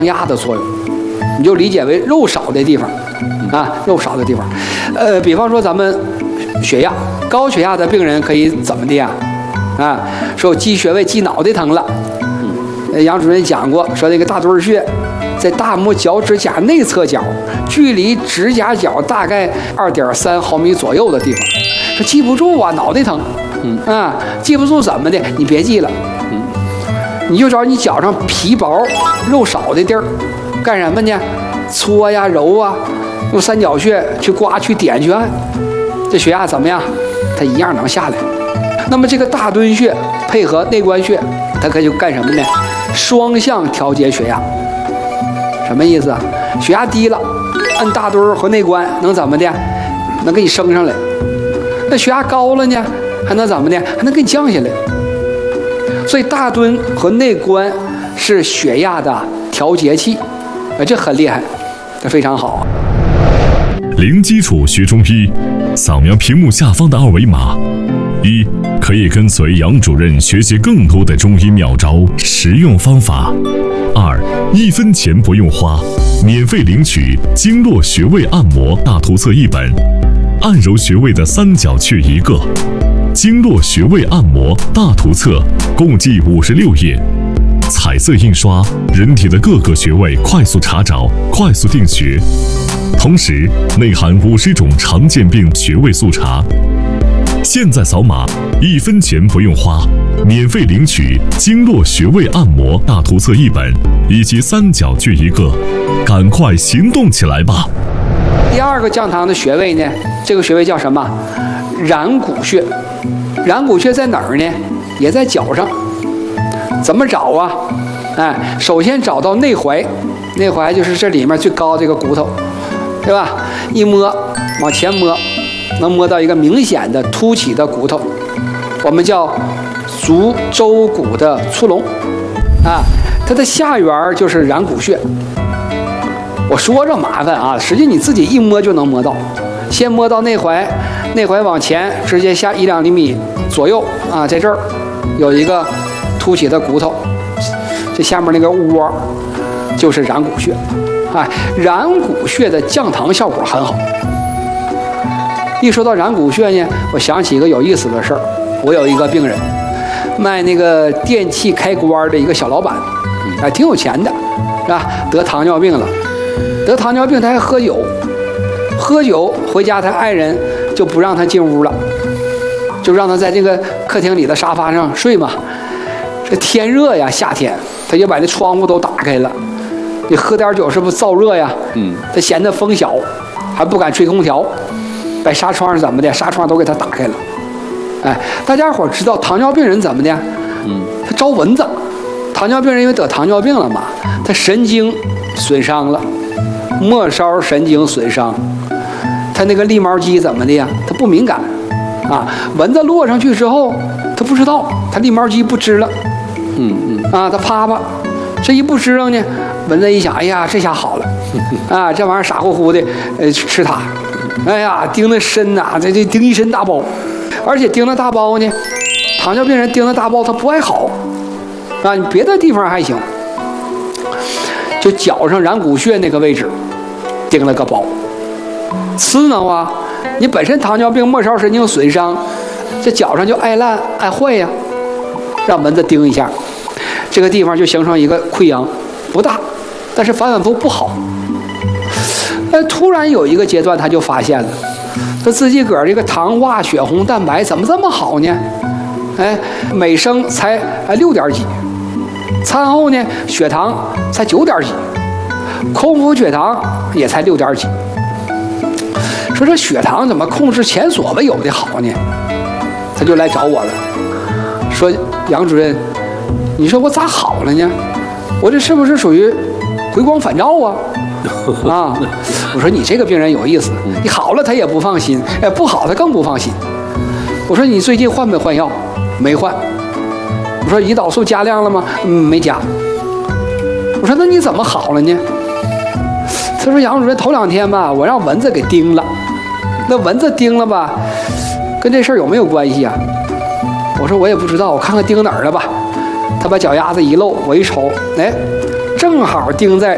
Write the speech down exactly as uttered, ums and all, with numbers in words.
压的作用，你就理解为肉少的地方啊，肉少的地方。呃，比方说咱们血压，高血压的病人可以怎么的呀？啊，说我鸡穴位鸡脑袋疼了。嗯，杨主任讲过，说那个大墩穴在大拇脚趾甲内侧角，距离指甲角大概二点三毫米左右的地方。说记不住啊，脑袋疼。嗯啊，记不住怎么的？你别记了。嗯，你就找你脚上皮薄、肉少的地儿，干什么呢？搓呀、揉啊，用三角穴去刮、去点、去按，这血压怎么样？它一样能下来。那么这个大敦穴配合内关穴，它可就干什么呢？双向调节血压。什么意思啊？血压低了，按大敦和内关能怎么的？能给你升上来。那血压高了呢，还能怎么的？还能给你降下来。所以大敦和内关是血压的调节器，啊，这很厉害，这非常好。 零基础学中医，扫描屏幕下方的二维码，一可以跟随杨主任学习更多的中医妙招、实用方法；二一分钱不用花，免费领取经络穴位按摩大图册一本，按揉穴位的三角穴一个，经络穴位按摩大图册共计五十六页。彩色印刷，人体的各个穴位快速查找，快速定穴，同时内含五十种常见病穴位速查。现在扫码，一分钱不用花，免费领取经络穴位按摩大图册一本以及三角穴一个，赶快行动起来吧！ 第二个降糖的穴位呢，这个穴位叫什么？然谷穴。然谷穴在哪儿呢？也在脚上。怎么找啊？哎，首先找到内踝，内踝就是这里面最高这个骨头，对吧？一摸，往前摸，能摸到一个明显的凸起的骨头，我们叫足舟骨的粗隆啊。它的下缘就是然谷穴。我说着麻烦啊，实际你自己一摸就能摸到。先摸到内踝，内踝往前直接下一两厘米左右啊，在这儿有一个凸起的骨头，这下面那个窝就是然谷穴。哎，然谷穴的降糖效果很好。一说到然谷穴呢，我想起一个有意思的事儿。我有一个病人，卖那个电器开关的一个小老板，哎，挺有钱的，是吧？得糖尿病了，得糖尿病他还喝酒，喝酒回家他爱人就不让他进屋了，就让他在这个客厅里的沙发上睡嘛。这天热呀，夏天他就把那窗户都打开了。你喝点酒是不是燥热呀？嗯，他嫌他风小，还不敢吹空调，把纱窗是怎么的？纱窗都给他打开了。哎，大家伙知道糖尿病人怎么的？嗯，他招蚊子。糖尿病人因为得糖尿病了嘛，他神经损伤了，末梢神经损伤，他那个立毛肌怎么的呀？他不敏感啊，蚊子落上去之后，他不知道，他立毛肌不支了。嗯嗯啊，他啪啪，这一不支棱呢，蚊子一想，哎呀，这下好了，啊，这玩意儿傻乎乎的，呃，吃它，哎呀，叮的深呐、啊，这这叮一身大包，而且叮了大包呢，糖尿病人叮了大包他不爱好，啊，你别的地方还行，就脚上然谷穴那个位置，叮了个包，刺挠啊，你本身糖尿病末梢神经损伤，这脚上就爱烂爱坏呀，让蚊子叮一下。这个地方就形成一个溃疡，不大，但是反反复不好。但突然有一个阶段，他就发现了，他自己个儿这个糖化血红蛋白怎么这么好呢？哎，每升才哎六点几，餐后呢血糖才九点几，空腹血糖也才六点几。说这血糖怎么控制前所未有的好呢？他就来找我了，说杨主任。你说我咋好了呢？我这是不是属于回光返照啊？啊！我说你这个病人有意思，你好了他也不放心，哎，不好他更不放心。我说你最近换没换药？没换。我说胰岛素加量了吗？嗯，没加。我说那你怎么好了呢？他说杨主任头两天吧，我让蚊子给叮了。那蚊子叮了吧，跟这事儿有没有关系啊？我说我也不知道，我看看叮哪儿了吧。他把脚丫子一露，我一瞅，哎，正好钉在